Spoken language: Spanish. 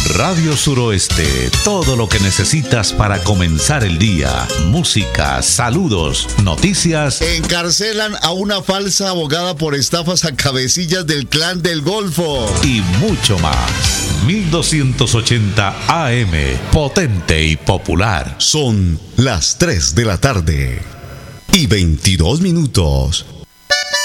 Radio Suroeste, todo lo que necesitas para comenzar el día. Música, saludos, noticias. Encarcelan a una falsa abogada por estafas a cabecillas del Clan del Golfo. Y mucho más. 1280 AM, potente y popular. Son las 3 de la tarde y 22 minutos.